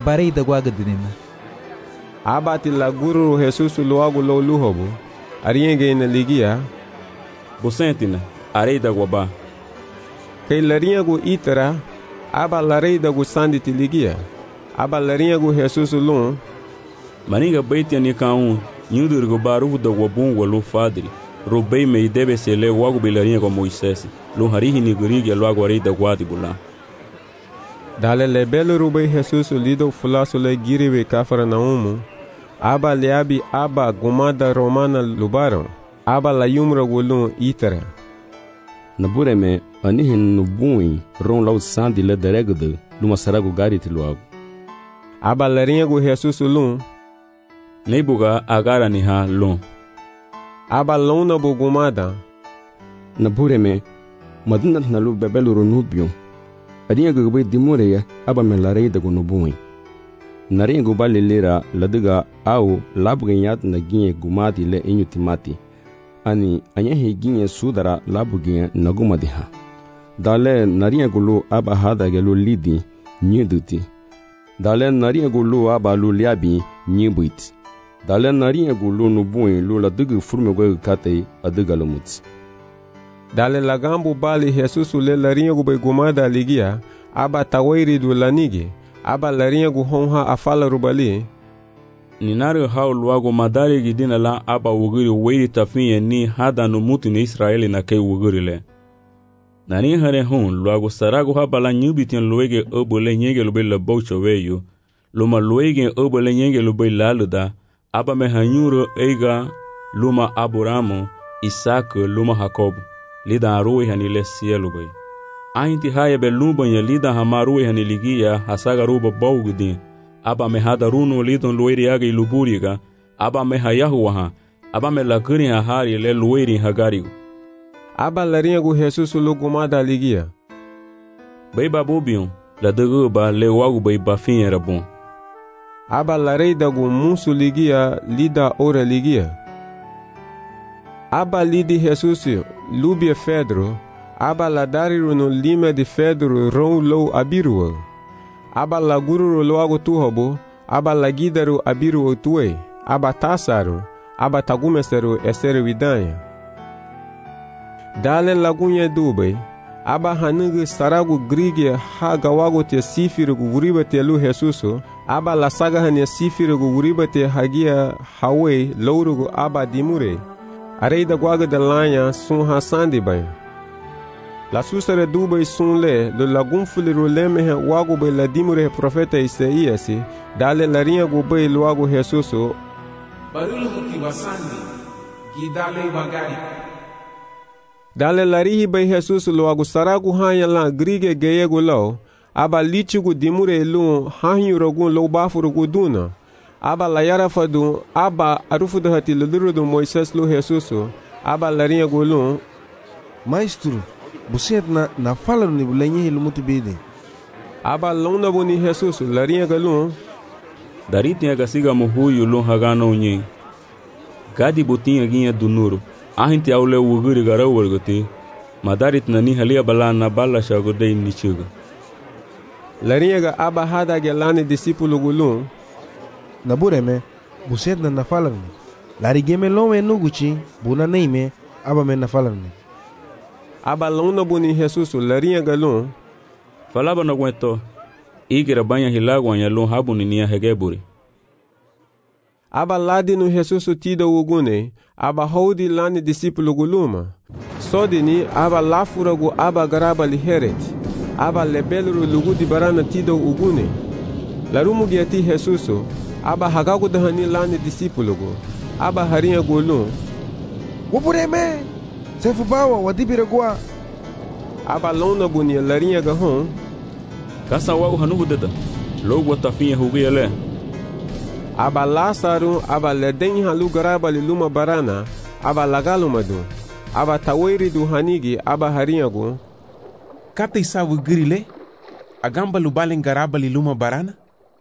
barei da guaga dinina. Abati la guru Jesus logo lo luhobo. Arienge na ligia. Busentina, arei da guaba. Kay laringo itara. Aba larei da gu sanditi ligia. Aba laringo Jesus lun. Maninga baitia ni kaun. Nyudur baru da guabun walu fadri. Robei me debe se le wago bilaringo Moisés. Lo harihi ni gurigi logo arei da guadi bula. Dale lebelo rubei Jesus lido fulaso le giriwe Cafarnaumu. Aba leabi aba gumada romana lubaron. Aba la yumra gulun itara. Nabureme anihin nubuin ron lau sandi le deregde luma saragu gariti luago. Aba laringo Jesus lun. Neibuga agara niha lun. Aba luna bugumada. Nabureme madinat nalu bebelo ronubio. Arinha gugbe dimureya aba melarei da gunubuin. Narinha gubali lira ladiga au labganyat na ginye gumati le inyutimati. Ani anyahe ginye sudara labugnya na gumadiha. Dale narinha gulu aba hada gelu lidi nyiduti. Dale narinha gulu aba lu liabi nyibuit. Dale narinha gulu nubuin lu ladiga furmegwe katei adiga lumuts. Dale lagambu bali Jesus le larinha gu begumada ligia, aba tawairi du lanige, aba larinha gu honha afala rubali. Ninari hau luago madari gidina la aba wugiri weiri tafinye ni hada no mutu ni Israeli na kei wugiri le. Nani hare hun luago sarago haba la nyubitin luege obole nyenge lube la baucho weyo, luma luege obole nyenge lube laluda, aba mehanyuro eiga luma Abrahamu, Isaac luma Jacob. Lida arui hani le cielo bay. Ainti haya be lumbanha lida hamarui hani ligia hasaga ruba baugudin. Aba me hada runo lidon lueri aga iluburiga. Aba me hayahuaha. Aba me laguri hahari le lueri hagarigo. Aba laringo Jesus lugumada ligia. Bay babubion la daguba le wagu bay bafin rabon. Aba larei dagu musu ligia lida ora ligia. Aba lidi Jesus lubia Fedro, aba ladariru no lima de Fedro ron lou abiruo. Aba lagururo loago tuhobo, aba lagidaru abiruo tue, aba tasaru, aba tagumeseru eseru idanha. Dale lagunha dube, aba hanugu saragu grige hagawago te sifiru guriba te lu Jesuso, aba la saga hania sifiru guriba te hagia hawe lourugo aba dimure. Arei da guaga de lanha sun hasandi bem. La susare dubai sun le lagum fuliru lemehe wago be la dimure profeta Isaías, dale larinha gubei luago Jesuso. Barulho que wasandi, gidale bagari. Dale larihi bei Jesus luago saragu hanya la grige geyego lau, aba lichigu dimure lu hanyu rogun lo bafuru guduna. Aba layara fadu, aba arufudu hati luluru do Moisés lu Jesuso, aba larinha gulun. Maestro, você na fala no nibulenye lumutu bede. Aba lona boni Jesuso, larinha galun. Dariti agasiga muhuyu lun hagano unye. Gadi botinha ginha do nuro. Ahinti aule wuguri garawalgoti. Madarit nani halia balana bala shagodei nichuga. Larinha ga aba hada gelane discípulo gulun. Nabureme, você na fala ni. Larigeme lome nuguchi, buna neime, aba me na fala ni. Aba lona boni Jesuso, larinha galun. Falaba no aguentou. Igira banha hilago anya lun habuni nia hegeburi. Aba ladi no Jesuso tida ugune, aba hodi lani discípulo guluma. Sodini aba lafuragu aba garaba liheret. Aba lebeluru lugu di barana tida ugune. Larumu giati Jesuso, aba hagagu dahani lani discípulo go. Aba harinha gulun. Wapureme! Sefu bawa wadibira gua. Aba lona bunia larinha gahon. Kasa wago hanugu deda. Logo tafinha huguyele. Aba Lázaro, aba leden halu garaba luma barana, aba lagalumadu. Aba tawairi du hanigi, aba harinha go. Kata isawu grile? Agamba lubalen garaba luma barana?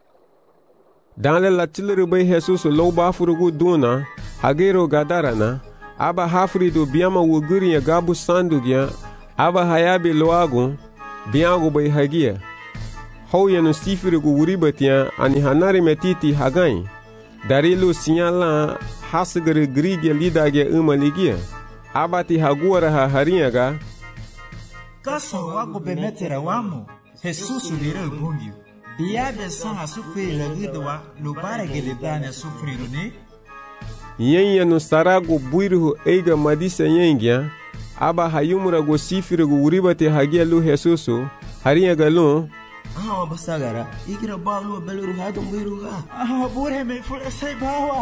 Danle la tileru bei Jesus lo bafurugu duna, hagero gadarana, aba hafri du biama wuguri ya gabu sandugya, aba hayabi loagu, biago bei hagia. hau yanu sifiri gu wuribatia ani hanari metiti hagai. Dari lu sinyala hasagere grige lidage umaligia. Abati haguara ha hariaga. Kasa wako bemetera wamo. Jesus lira ubungio. Biabe sana sufiri lagidwa lubare gelidane sufiri ne. Yenye no sarago buiru eiga madisa yengia. Aba hayumura go sifiri gu wuribate hagia lu Jesusu. Hariaga lu. Basagara. Ikira balu beluru hadum biruha. Bure me fule sai bawa.